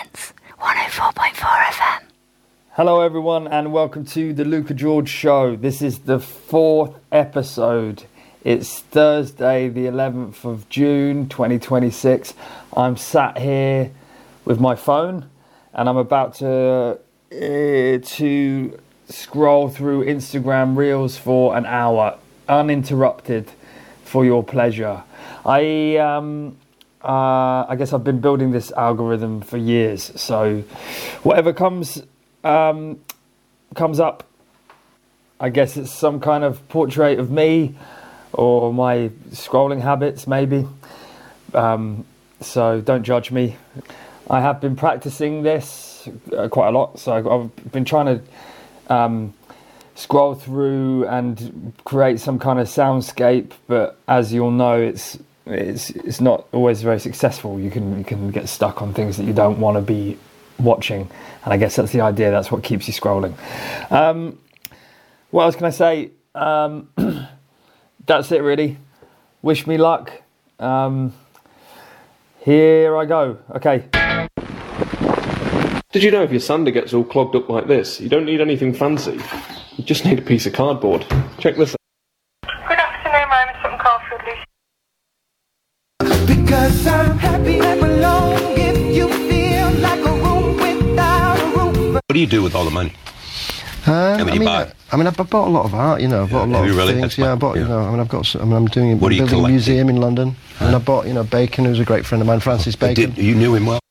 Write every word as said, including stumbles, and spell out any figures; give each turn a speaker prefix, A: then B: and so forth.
A: Presents one oh four point four F M.
B: Hello everyone and welcome to the Luca George Show. This is the fourth episode. It's Thursday the eleventh of June twenty twenty-six. I'm sat here with my phone and I'm about to uh, to scroll through Instagram Reels for an hour uninterrupted for your pleasure. I um uh, I guess I've been building this algorithm for years, so whatever comes um, comes up, I guess it's some kind of portrait of me or my scrolling habits, maybe. Um, so don't judge me. I have been practicing this uh, quite a lot, so I've been trying to um, scroll through and create some kind of soundscape, but as you'll know, it's it's it's not always very successful. You can you can get stuck on things that you don't want to be watching, and I guess that's the idea. That's what keeps you scrolling. Um, what else can I say? Um, that's it, really. Wish me luck. Um, here I go. Okay.
C: Did you know if your sander gets all clogged up like this, you don't need anything fancy. You just need a piece of cardboard. Check this out.
D: Good afternoon, my name is Sutton Caulfield, Lucy.
E: Because I'm happy and alone. If you feel like a room without a roof.
F: What do you do with all the money?
G: Um,
F: I mean,
G: I
F: you
G: mean,
F: buy?
G: I, I mean, I've bought a lot of art. You know, I've bought
F: Yeah,
G: a lot
F: have
G: of
F: you really?
G: things.
F: That's
G: yeah, I
F: fine.
G: bought.
F: Yeah.
G: You know, I mean, I've got. s- I mean, I'm doing.
F: What are you
G: building a
F: collecting?
G: museum in London, and I bought. You know, Bacon, who's a great friend of mine, Francis Bacon.
F: Did, you knew him well?